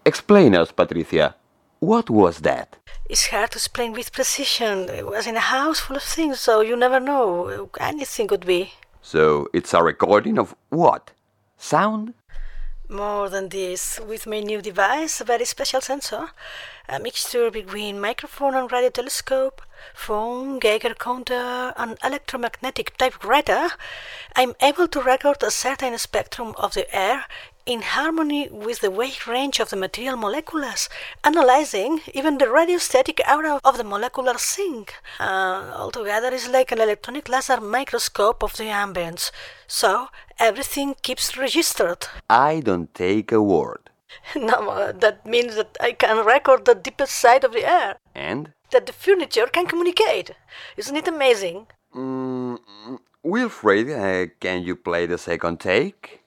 Explain us, Patricia. What was that? It's hard to explain with precision. It was in a house full of things, so you never know. Anything could be. So it's a recording of what? Sound? More than this, with my new device, a very special sensor, a mixture between microphone and radio telescope, phone, Geiger counter, and electromagnetic typewriter, I'm able to record a certain spectrum of the air in harmony with the wave range of the material molecules, analyzing even the radiostatic aura of the molecular sink. Altogether, it's like an electronic laser microscope of the ambience. So, everything keeps registered. I don't take a word. No, that means that I can record the deepest side of the air. And? That the furniture can communicate. Isn't it amazing? Wilfred, can you play the second take?